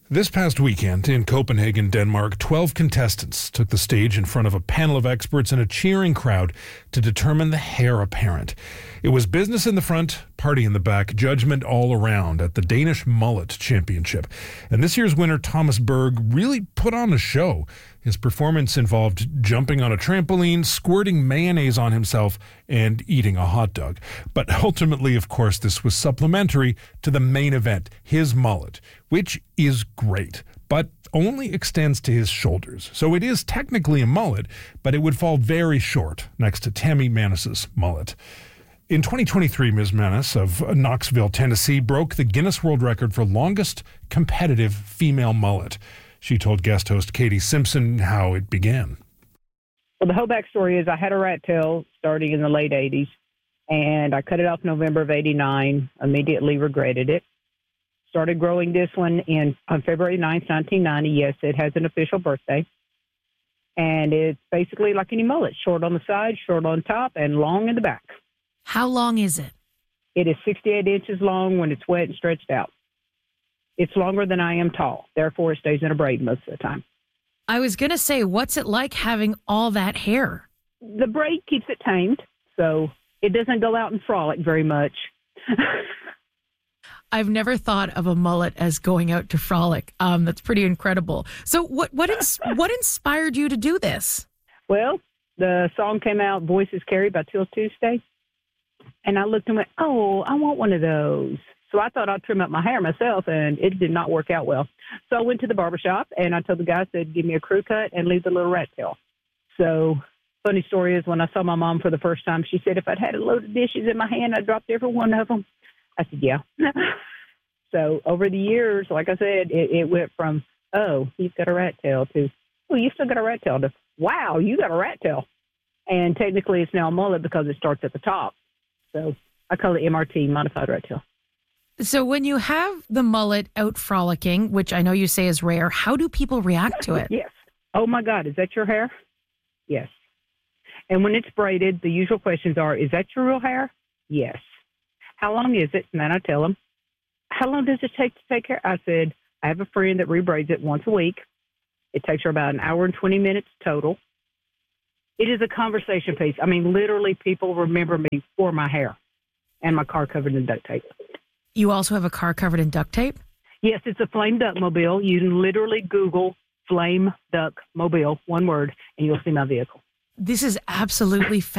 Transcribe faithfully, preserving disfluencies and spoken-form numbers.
This past weekend in Copenhagen, Denmark, twelve contestants took the stage in front of a panel of experts and a cheering crowd to determine the heir apparent. It was business in the front, party in the back, judgment all around at the Danish Mullet Championship. And this year's winner, Thomas Berg, really put on a show. His performance involved jumping on a trampoline, squirting mayonnaise on himself, and eating a hot dog. But ultimately, of course, this was supplementary to the main event, his mullet, which is great, but only extends to his shoulders. So it is technically a mullet, but it would fall very short next to Tammy Mannis's mullet. In twenty twenty-three, Miz Mannis of Knoxville, Tennessee, broke the Guinness World Record for longest competitive female mullet. She told guest host Katie Simpson how it began. Well, the whole backstory is I had a rat tail starting in the late eighties, and I cut it off November of eighty-nine, immediately regretted it. Started growing this one in on February ninth, nineteen ninety. Yes, it has an official birthday. And it's basically like any mullet, short on the side, short on top, and long in the back. How long is it? It is sixty-eight inches long when it's wet and stretched out. It's longer than I am tall. Therefore, it stays in a braid most of the time. I was going to say, what's it like having all that hair? The braid keeps it tamed, so it doesn't go out and frolic very much. I've never thought of a mullet as going out to frolic. Um, that's pretty incredible. So what what ins- what inspired you to do this? Well, the song came out, Voices Carry by Till Tuesday. And I looked and went, oh, I want one of those. So I thought I'd trim up my hair myself, and it did not work out well. So I went to the barbershop, and I told the guy, I said, give me a crew cut and leave the little rat tail. So funny story is when I saw my mom for the first time, she said, if I'd had a load of dishes in my hand, I'd dropped every one of them. I said, yeah. So over the years, like I said, it, it went from, oh, he's got a rat tail to, oh, you still got a rat tail to, wow, you got a rat tail. And technically it's now a mullet because it starts at the top. So I call it M R T, modified rat tail. So when you have the mullet out frolicking, which I know you say is rare, how do people react to it? Yes. Oh, my God, is that your hair? Yes. And when it's braided, the usual questions are, is that your real hair? Yes. How long is it? And then I tell them, how long does it take to take care? I said, I have a friend that rebraids it once a week. It takes her about an hour and twenty minutes total. It is a conversation piece. I mean, literally, people remember me for my hair and my car covered in duct tape. You also have a car covered in duct tape? Yes, it's a Flame Duck Mobile. You can literally Google Flame Duck Mobile, one word, and you'll see my vehicle. This is absolutely